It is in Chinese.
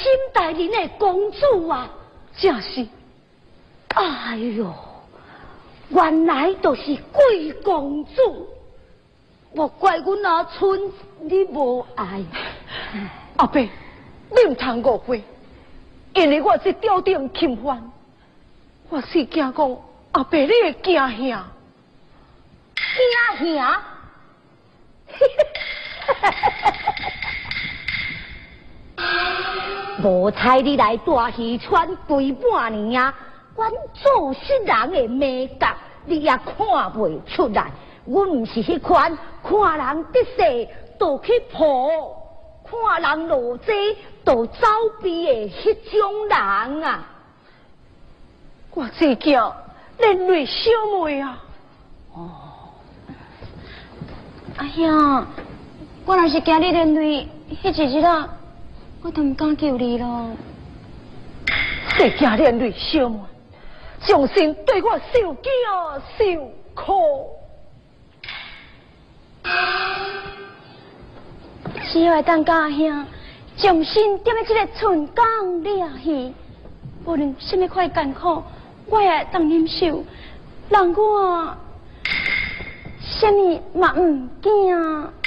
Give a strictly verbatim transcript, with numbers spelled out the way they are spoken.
心大人的公主啊！ 正是。 哎呦，原来都是贵公主，莫怪阮阿春你无爱。 阿伯，你唔通误会，因为我是吊顶钦犯，我是惊讲阿伯你会惊吓。 惊吓？无猜你来大戏川规半年啊！阮做事人的美感，你也看袂出来。阮毋是迄款看人得势就去抱，看人落济就走避的迄种人啊！ 我只惊连累小妹啊！ 哦，哎呀，我若是惊你连累，迄一日啊，我都唔敢救你咯。 谁惊连累小妹？上心对我受惊受苦。 只要当家兄，将心踮在这个春江里啊去，无论什么款艰苦，我也当忍受，让我什么嘛唔惊。